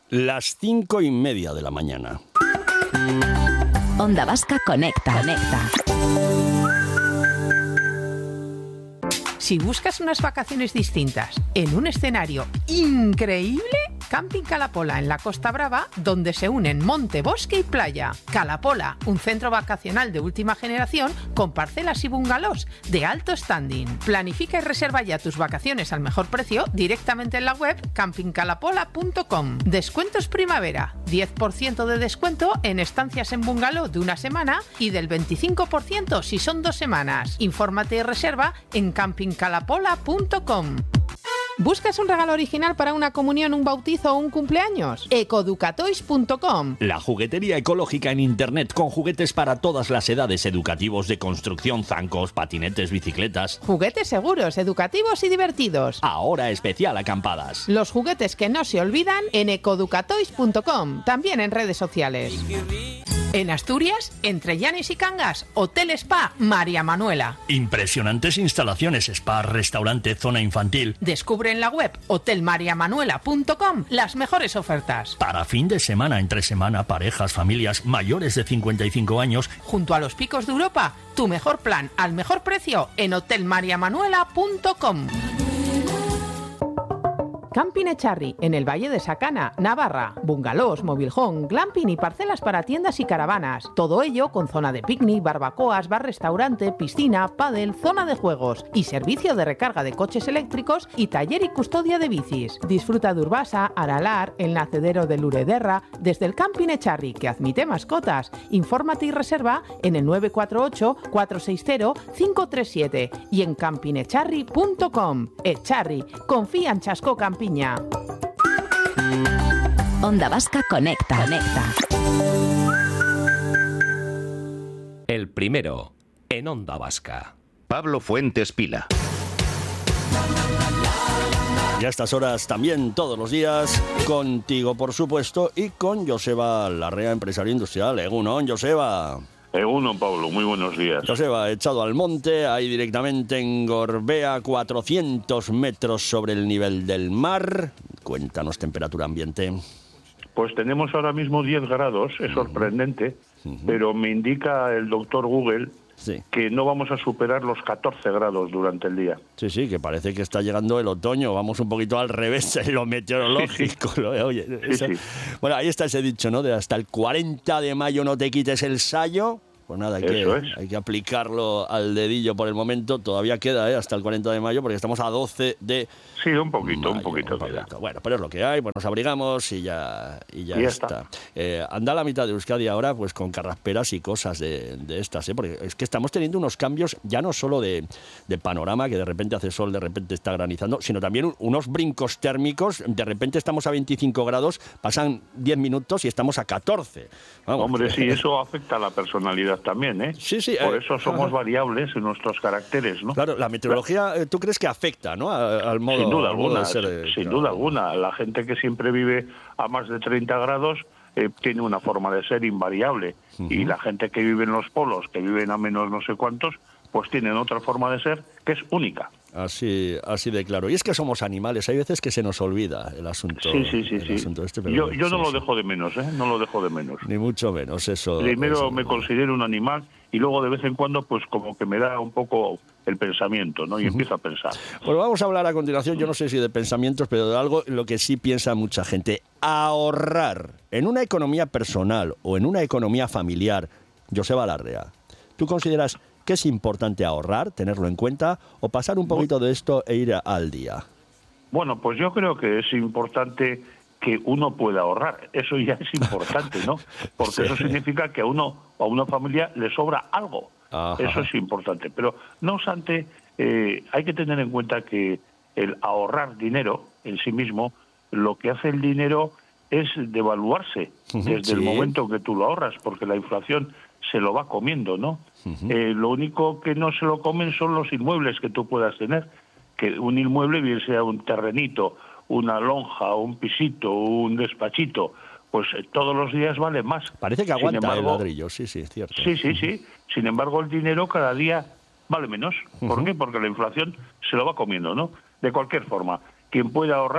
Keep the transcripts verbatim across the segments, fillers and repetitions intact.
Las cinco y media de la mañana. Onda Vasca Conecta. Conecta. Si buscas unas vacaciones distintas en un escenario increíble, Camping Calapola en la Costa Brava, donde se unen monte, bosque y playa. Calapola, un centro vacacional de última generación con parcelas y bungalows de alto standing. Planifica y reserva ya tus vacaciones al mejor precio directamente en la web camping calapola punto com. Descuentos primavera, diez por ciento de descuento en estancias en bungalow de una semana y del veinticinco por ciento si son dos semanas. Infórmate y reserva en camping calapola punto com. ¿Buscas un regalo original para una comunión, un bautizo o un cumpleaños? ecoeducatoys punto com. La juguetería ecológica en internet con juguetes para todas las edades, educativos, de construcción, zancos, patinetes, bicicletas. Juguetes seguros, educativos y divertidos. Ahora especial acampadas. Los juguetes que no se olvidan en ecoeducatoys punto com. También en redes sociales. En Asturias, entre Llanes y Cangas, Hotel Spa María Manuela. Impresionantes instalaciones, spa, restaurante, zona infantil. Descubre en la web hotel maría manuela punto com las mejores ofertas. Para fin de semana, entre semana, parejas, familias mayores de cincuenta y cinco años. Junto a los picos de Europa, tu mejor plan al mejor precio en hotel maría manuela punto com. Camping Echarri, en el Valle de Sacana, Navarra. Bungalows, mobilhome, glamping y parcelas para tiendas y caravanas. Todo ello con zona de picnic, barbacoas, bar-restaurante, piscina, pádel, zona de juegos y servicio de recarga de coches eléctricos y taller y custodia de bicis. Disfruta de Urbasa, Aralar, el nacedero de Lurederra, desde el Camping Echarri, que admite mascotas. Infórmate y reserva en el nueve cuatro ocho, cuatro seis cero, cinco tres siete y en camping echarri punto com. Echarri, confía en Chasco Camping. Piña. Onda Vasca Conecta. Conecta. El primero en Onda Vasca. Pablo Fuentes Pila. Y a estas horas también todos los días, contigo por supuesto, y con Joseba Larrea, empresario industrial. Egunon, Joseba. Egunon, Pablo, muy buenos días. Joseba, echado al monte, ahí directamente en Gorbea, cuatrocientos metros sobre el nivel del mar. Cuéntanos temperatura ambiente. Pues tenemos ahora mismo diez grados, es sorprendente, uh-huh. pero me indica el doctor Google sí. que no vamos a superar los catorce grados durante el día. Sí, sí, que parece que está llegando el otoño, vamos un poquito al revés en lo meteorológico. Sí, sí. Oye, sí, esa... sí. Bueno, ahí está ese dicho, ¿no? De hasta el cuarenta de mayo no te quites el sayo. Pues nada, hay que, es. hay que aplicarlo al dedillo por el momento. Todavía queda, ¿eh? Hasta el cuarenta de mayo, porque estamos a doce de Sí, un poquito, mayo, un poquito. Un poquito. Bueno, pero es lo que hay, pues nos abrigamos y ya, y ya, y ya está. está. Eh, anda la mitad de Euskadi ahora pues con carrasperas y cosas de, de estas, ¿eh? Porque es que estamos teniendo unos cambios ya no solo de, de panorama, que de repente hace sol, de repente está granizando, sino también un, unos brincos térmicos. De repente estamos a veinticinco grados, pasan diez minutos y estamos a catorce. Vamos. Hombre, sí, eso afecta a la personalidad también, ¿eh? Sí, sí. Por eh, eso somos ajá. variables en nuestros caracteres, ¿no? Claro, la meteorología, ¿tú crees que afecta, ¿no? Al modo, sin duda al modo alguna, de ser, eh, sin claro. duda alguna. La gente que siempre vive a más de treinta grados eh, tiene una forma de ser invariable. Uh-huh. Y la gente que vive en los polos, que viven a menos no sé cuántos, pues tienen otra forma de ser que es única. Así, así de claro. Y es que somos animales, hay veces que se nos olvida el asunto. Sí, sí, sí. el sí. asunto este, pero yo yo sí, no sí. lo dejo de menos, ¿eh? No lo dejo de menos. Ni mucho menos, eso. Primero eso, me considero un animal y luego de vez en cuando pues como que me da un poco el pensamiento, ¿no? Y uh-huh. empiezo a pensar. Bueno, vamos a hablar a continuación, yo no sé si de pensamientos, pero de algo lo que sí piensa mucha gente. Ahorrar en una economía personal o en una economía familiar. Joseba Larrea, ¿tú consideras que es importante ahorrar, tenerlo en cuenta, o pasar un poquito de esto e ir al día? Bueno, pues yo creo que es importante que uno pueda ahorrar. Eso ya es importante, ¿no? Porque sí. eso significa que a uno a una familia le sobra algo. Ajá. Eso es importante. Pero no obstante, eh, hay que tener en cuenta que el ahorrar dinero en sí mismo, lo que hace el dinero es devaluarse desde sí. el momento que tú lo ahorras, porque la inflación se lo va comiendo, ¿no? Uh-huh. Eh, lo único que no se lo comen son los inmuebles que tú puedas tener, que un inmueble, bien sea un terrenito, una lonja, un pisito, un despachito, pues eh, todos los días vale más. Parece que aguanta embargo, el ladrillo, sí, sí, es cierto. Sí, sí, sí. Sin embargo, el dinero cada día vale menos. ¿Por uh-huh. qué? Porque la inflación se lo va comiendo, ¿no? De cualquier forma, quien pueda ahorrar,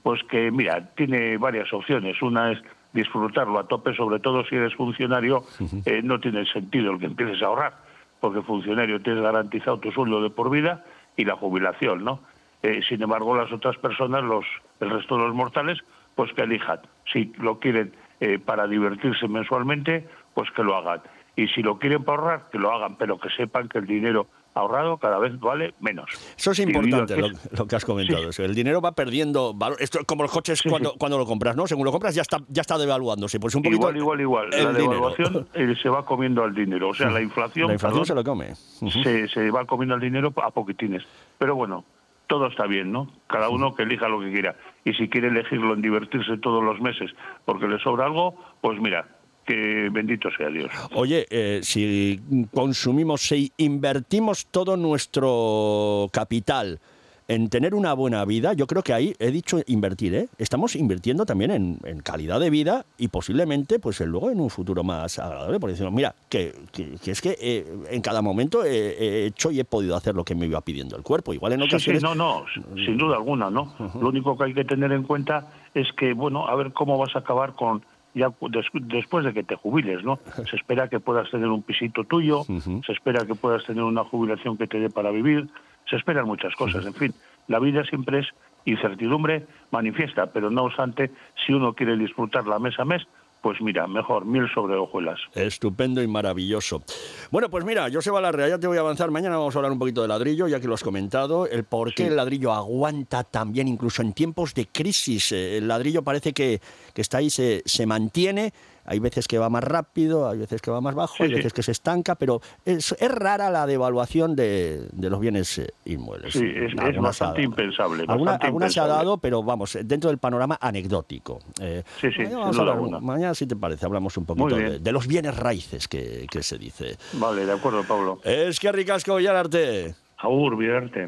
pues que, mira, tiene varias opciones. Una es disfrutarlo a tope, sobre todo si eres funcionario, uh-huh. eh, no tiene sentido el que empieces a ahorrar, porque funcionario tienes garantizado tu sueldo de por vida y la jubilación, ¿no? Eh, sin embargo, las otras personas, los el resto de los mortales, pues que elijan. Si lo quieren eh, para divertirse mensualmente, pues que lo hagan. Y si lo quieren para ahorrar, que lo hagan, pero que sepan que el dinero ahorrado cada vez vale menos. Eso es importante, lo, lo que has comentado. Sí. El dinero va perdiendo valor. Esto es como los coches sí, cuando, sí. cuando lo compras, ¿no? Según lo compras ya está ya está devaluándose. Pues un poquito igual, igual, igual. La devaluación eh, se va comiendo al dinero. O sea, la inflación, la inflación perdón, se lo come. Uh-huh. Se, se va comiendo al dinero a poquitines. Pero bueno, todo está bien, ¿no? Cada uno que elija lo que quiera. Y si quiere elegirlo en divertirse todos los meses porque le sobra algo, pues mira, que bendito sea Dios. Oye, eh, si consumimos, si invertimos todo nuestro capital en tener una buena vida, yo creo que ahí he dicho invertir, ¿eh? Estamos invirtiendo también en, en calidad de vida y posiblemente, pues luego en un futuro más agradable, porque decimos, mira, que, que, que es que eh, en cada momento he, he hecho y he podido hacer lo que me iba pidiendo el cuerpo. Igual en ocasiones... Sí, sí, no, no, sin duda alguna, ¿no? Uh-huh. Lo único que hay que tener en cuenta es que, bueno, a ver cómo vas a acabar con... ya des, después de que te jubiles, ¿no? Se espera que puedas tener un pisito tuyo, uh-huh. se espera que puedas tener una jubilación que te dé para vivir, se esperan muchas cosas, uh-huh. en fin. La vida siempre es incertidumbre manifiesta, pero no obstante, si uno quiere disfrutarla mes a mes, pues mira, mejor, miel sobre hojuelas. Estupendo y maravilloso. Bueno, pues mira, Joseba Larrea, ya te voy a avanzar. Mañana vamos a hablar un poquito de ladrillo, ya que lo has comentado, el por qué sí. el ladrillo aguanta tan bien, incluso en tiempos de crisis. El ladrillo parece que, que está ahí, se, se mantiene. Hay veces que va más rápido, hay veces que va más bajo, sí, hay veces sí. que se estanca, pero es, es rara la devaluación de, de los bienes eh, inmuebles. Sí, es, es bastante impensable. Alguna, bastante alguna impensable. se ha dado, pero vamos, dentro del panorama anecdótico. Eh, sí, sí, mañana, sin hablar, duda mañana, si te parece, hablamos un poquito de, de los bienes raíces que, que se dice. Vale, de acuerdo, Pablo. Es que ricasco, Villararte. Agur, Villararte.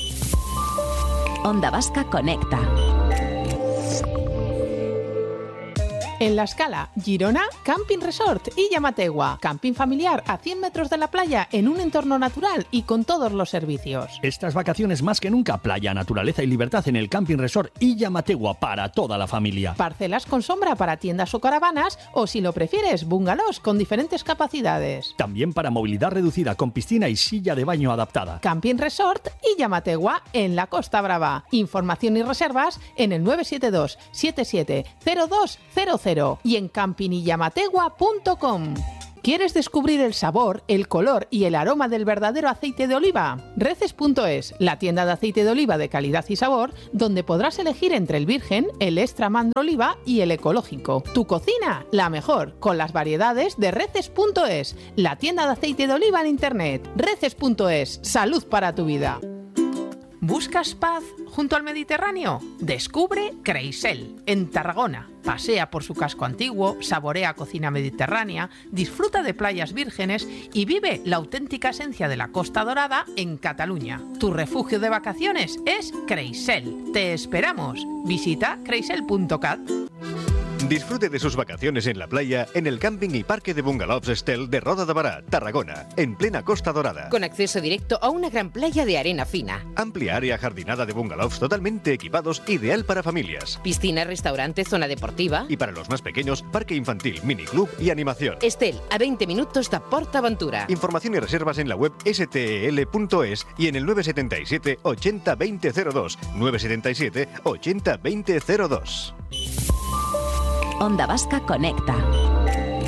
Onda Vasca Conecta. En La Escala, Girona, Camping Resort y Llamategua. Camping familiar a cien metros de la playa en un entorno natural y con todos los servicios. Estas vacaciones más que nunca, playa, naturaleza y libertad en el Camping Resort y Llamategua para toda la familia. Parcelas con sombra para tiendas o caravanas o, si lo prefieres, bungalows con diferentes capacidades. También para movilidad reducida con piscina y silla de baño adaptada. Camping Resort y Llamategua en la Costa Brava. Información y reservas en el nueve siete dos siete siete cero dos cero cero y en camping y llamategua punto com. ¿Quieres descubrir el sabor, el color y el aroma del verdadero aceite de oliva? Reces punto es, la tienda de aceite de oliva de calidad y sabor, donde podrás elegir entre el virgen, el extra mandro oliva y el ecológico. Tu cocina, la mejor, con las variedades de Reces punto es, la tienda de aceite de oliva en internet. Reces punto es, salud para tu vida. ¿Buscas paz junto al Mediterráneo? Descubre Creisel, en Tarragona. Pasea por su casco antiguo, saborea cocina mediterránea, disfruta de playas vírgenes y vive la auténtica esencia de la Costa Dorada en Cataluña. Tu refugio de vacaciones es Creisel. Te esperamos. Visita creisel punto cat. Disfrute de sus vacaciones en la playa en el camping y parque de bungalows Estel de Roda de Bará, Tarragona, en plena Costa Dorada. Con acceso directo a una gran playa de arena fina. Amplia área jardinada de bungalows totalmente equipados, ideal para familias. Piscina, restaurante, zona deportiva. Y para los más pequeños, parque infantil, miniclub y animación. Estel, a veinte minutos de PortAventura. Información y reservas en la web ese te ele punto es y en el nueve siete siete ochenta veinte cero dos. nueve siete siete ochenta veinte cero dos. Onda Vasca Conecta.